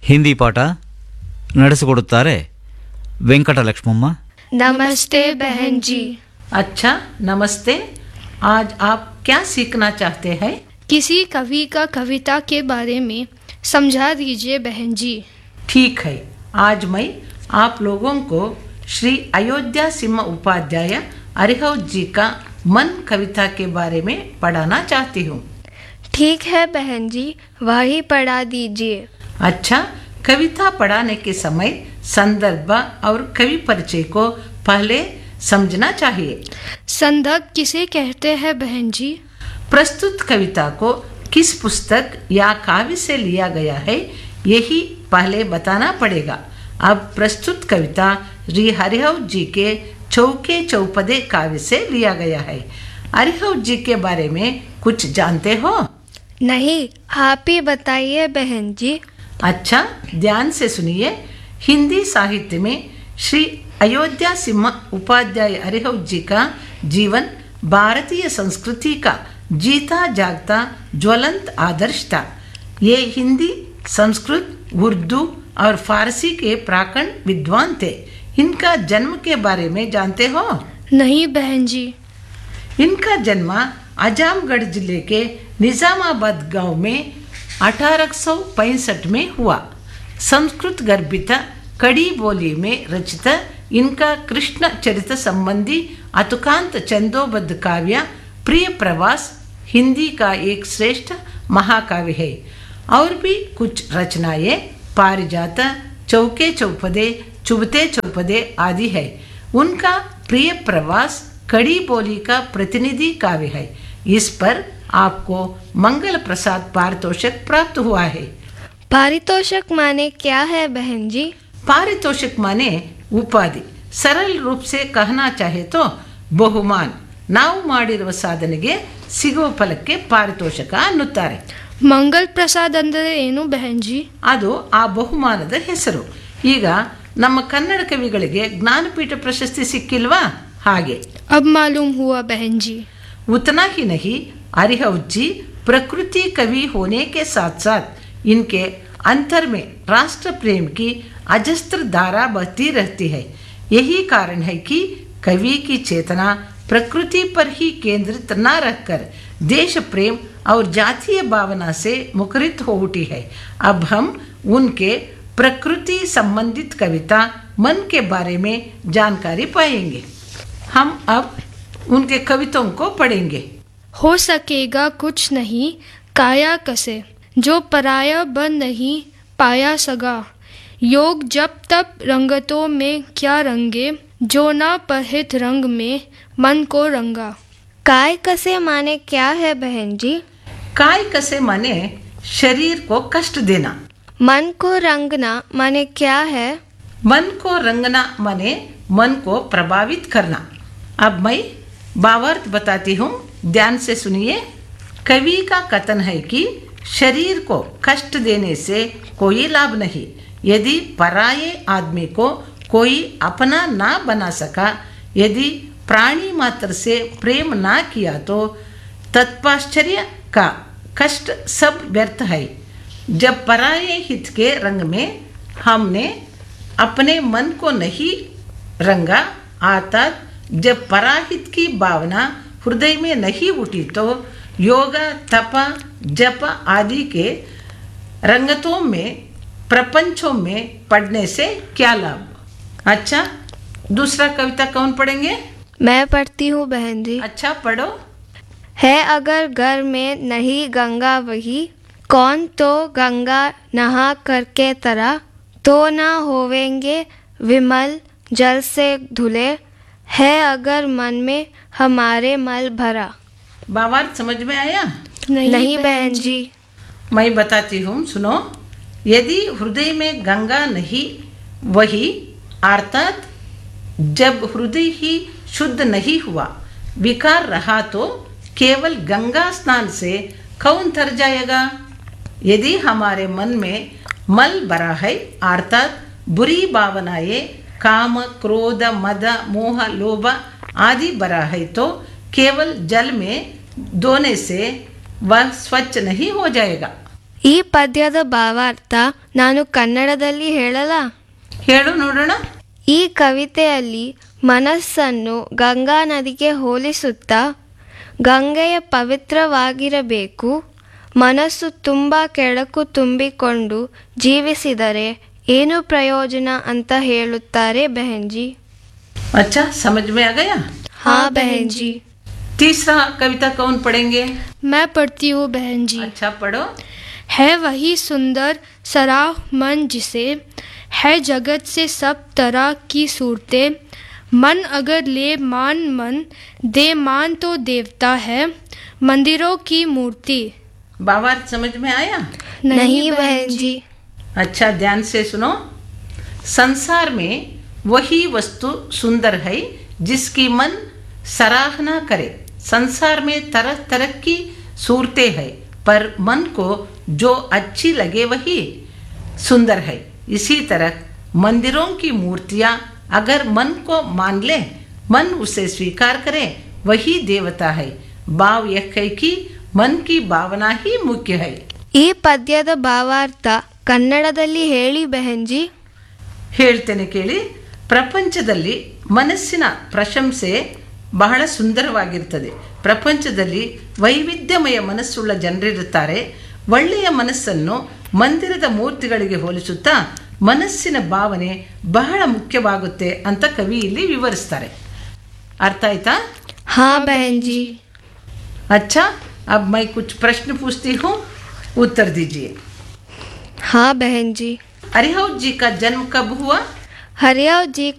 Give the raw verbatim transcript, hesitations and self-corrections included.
ಹಿಂದಿ ಪಾಠ ನಡೆಸಿಕೊಡುತ್ತಾರೆ ವೆಂಕಟಲಕ್ಷ್ಮಮ್ಮ. नमस्ते बहन जी। अच्छा नमस्ते। आज आप क्या सीखना चाहते हैं? किसी कवि का कविता के बारे में समझा दीजिए बहन जी। ठीक है, आज मैं आप लोगों को श्री अयोध्या सिंह उपाध्याय हरिहर जी का मन कविता के बारे में पढ़ाना चाहती हूँ। ठीक है बहन जी, वही पढ़ा दीजिए। अच्छा, कविता पढ़ाने के समय संदर्भ और कवि परिचय को पहले समझना चाहिए। संदर्भ किसे कहते हैं बहन जी? प्रस्तुत कविता को किस पुस्तक या काव्य से लिया गया है यही पहले बताना पड़ेगा। अब प्रस्तुत कविता श्री हरिहर जी के चौके चौपदे काव्य से लिया गया है। हरिहर जी के बारे में कुछ जानते हो? नहीं, आप ही बताइए बहन जी। अच्छा, ध्यान से सुनिए। हिंदी साहित्य में श्री अयोध्या सिंह उपाध्याय हरिहर जी का जीवन भारतीय संस्कृति का जीता जागता ज्वलंत आदर्श था। ये हिंदी, संस्कृत, उर्दू और फारसी के प्राक्तन विद्वान थे। इनका जन्म के बारे में जानते हो? नहीं बहन जी। इनका जन्म आजमगढ़ जिले के निजामाबाद गांव में अठारह सौ पैंसठ में हुआ। संस्कृत गर्भित कड़ी बोली में रचित इनका कृष्ण चरित्र संबंधी अतुकांत चंदोबद्ध काव्य प्रिय प्रवास हिंदी का एक श्रेष्ठ महाकाव्य है। और भी कुछ रचनाएं पारिजात, चौके चौपदे, चुभते चौपदे आदि है। उनका प्रिय प्रवास कड़ी बोली का प्रतिनिधि काव्य है। इस पर आपको मंगल प्रसाद पारितोषिक प्राप्त हुआ है। पारितोषिक माने क्या है बहन जी? पारितोषिक माने ಉಪಾಧಿ। सरल रूप से कहना चाहे तो ಬಹುಮಾನ। ನಾವು ಮಾಡಿರುವ ಸಾಧನೆಗೆ ಸಿಗುವ ಫಲಕ್ಕೆ ಪಾರಿತೋಷಕ ಅನ್ನುತ್ತಾರೆ। ಮಂಗಲ್ ಪ್ರಸಾದ್ ಅಂದರೆ ಏನು ಬಹನ್ ಜಿ? ಅದು ಆ ಬಹುಮಾನದ ಹೆಸರು। ಈಗ ನಮ್ಮ ಕನ್ನಡ ಕವಿಗಳಿಗೆ ಜ್ಞಾನಪೀಠ ಪ್ರಶಸ್ತಿ ಸಿಕ್ಕಿಲ್ವಾ, ಹಾಗೆ। अब मालूम हुआ बहन जी। उतना ही नहीं, हरिहर जी प्रकृति कवि होने के साथ साथ इनके अंतर में राष्ट्र प्रेम की अजस्त्र धारा बहती रहती है। यही कारण है कि कवि की चेतना प्रकृति पर ही केंद्रित न रहकर देश प्रेम और जातीय भावना से मुखरित हो उठी है। अब हम उनके प्रकृति संबंधित कविता मन के बारे में जानकारी पाएंगे। हम अब उनके कविताओं को पढ़ेंगे। हो सकेगा कुछ नहीं काया कसे, जो पराया बन नहीं पाया सगा। योग जब तब रंगतों में क्या रंगे, जो ना परहित रंग में मन को रंगा। काय कसे माने क्या है बहन जी? काय कसे माने शरीर को कष्ट देना। मन को रंगना माने क्या है? मन को रंगना माने मन को प्रभावित करना। अब मैं भावार्थ बताती हूँ, ध्यान से सुनिए। कवि का कथन है कि शरीर को कष्ट देने से कोई लाभ नहीं। यदि पराये आदमी को कोई अपना ना बना सका, यदि प्राणी मात्र से प्रेम ना किया तो तत्पाश्चर्य का कष्ट सब व्यर्थ है। जब पराये हित के रंग में हमने अपने मन को नहीं रंगा, अर्थात जब पराहित की भावना हृदय में नहीं उठी तो योग, तप, जप आदि के रंगतों में प्रपंचों में पढ़ने से क्या लाभ। अच्छा, दूसरा कविता कौन पढ़ेंगे? मैं पढ़ती हूँ बहन जी। अच्छा, पढ़ो। है अगर घर में नहीं गंगा वही, कौन तो गंगा नहा करके तरा, तो ना होवेंगे विमल जल से धुले, है अगर मन में हमारे मल भरा। भावार्थ समझ में आया? नहीं, नहीं बहन जी। मैं बताती हूँ, सुनो। यदि हृदय में गंगा नहीं वही, अर्थात जब हृदय ही शुद्ध नहीं हुआ, विकार रहा, तो केवल गंगा स्नान से कौन तर जाएगा। यदि हमारे मन में मल भरा है, अर्थात बुरी भावनाएं काम, क्रोध, मद, मोह, लोभ आदि भरा है, तो केवल जल में धोने से वह स्वच्छ नहीं हो जाएगा। ಈ ಪದ್ಯದ ಭಾವಾರ್ಥ ನಾನು ಕನ್ನಡದಲ್ಲಿ ಹೇಳಲಾ? ಹೇಳು ನೋಡೋಣ. ಈ ಕವಿತೆಯಲ್ಲಿ ಮನಸ್ಸನ್ನು ಗಂಗಾ ನದಿಗೆ ಹೋಲಿಸುತ್ತಾ ಗಂಗೆಯ ಪವಿತ್ರವಾಗಿರಬೇಕು, ಮನಸ್ಸು ತುಂಬ ಕೆಳಕು ತುಂಬಿಕೊಂಡು ಜೀವಿಸಿದರೆ ಏನು ಪ್ರಯೋಜನ ಅಂತ ಹೇಳುತ್ತಾರೆ ಬೆಹನ್ಜಿ. अच्छा, समझ में आ गया? हाँ बहन जी. तीसरा कविता कौन पढ़ेंगे? मैं पढ़ती हूँ बहन जी. अच्छा पढ़ो. है वही सुंदर सराह मन जिसे है जगत से सब तरह की सूरतें, मन अगर ले मान मन दे मान तो देवता है मंदिरों की मूर्ति. भावार्थ समझ में आया? नहीं बहन जी. अच्छा, ध्यान से सुनो. संसार में वही वस्तु सुंदर है जिसकी मन सराहना करे. संसार में तरह तरह की सूरतें हैं, पर मन को जो अच्छी लगे वही सुंदर है. इसी तरह मंदिरों की मूर्तियां अगर मन को मान ले, मन उसे स्वीकार करे, वही देवता है. भाव यह है कि मन की भावना ही मुख्य है. ಈ ಪದ್ಯದ ಭಾವಾರ್ಥ ಕನ್ನಡದಲ್ಲಿ ಹೇಳಿ ಬೆಹನ್ಜಿ. ಹೇಳ್ತೇನೆ ಕೇಳಿ. ಪ್ರಪಂಚದಲ್ಲಿ ಮನಸ್ಸಿನ ಪ್ರಶಂಸೆ ಬಹಳ ಸುಂದರವಾಗಿರ್ತದೆ. ಪ್ರಪಂಚದಲ್ಲಿ ವೈವಿಧ್ಯಮಯ ಮನಸ್ಸುಳ್ಳ ಜನರಿರುತ್ತಾರೆ. ಒಳ್ಳೆಯ ಮನಸ್ಸನ್ನು ಮಂದಿರದ ಮೂರ್ತಿಗಳಿಗೆ ಹೋಲಿಸುತ್ತಾ ಮನಸ್ಸಿನ ಭಾವನೆ ಬಹಳ ಮುಖ್ಯವಾಗುತ್ತೆ ಅಂತ ಕವಿ ಇಲ್ಲಿ ವಿವರಿಸ್ತಾರೆ. ಅರ್ಥ ಆಯ್ತಾ? ಹಾ ಬಹನ್ ಜಿ. अच्छा, अब मैं कुछ प्रश्न पूछती हूँ, उत्तर दीजिए. हाँ बहन जी. हरिहर जी का जन्म कब हुआ? हरिहर जी